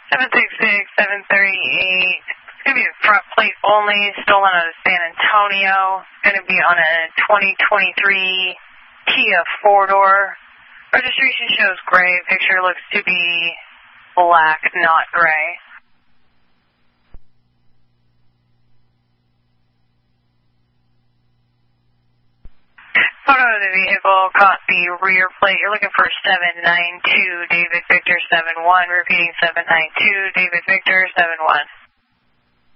738. It's going to be a front plate only, stolen out of San Antonio. It's going to be on a 2023 Kia 4-door. Registration shows gray. Picture looks to be black, not gray. Photo of the vehicle caught the rear plate. You're looking for 792 David Victor 71. Repeating 792 David Victor 71.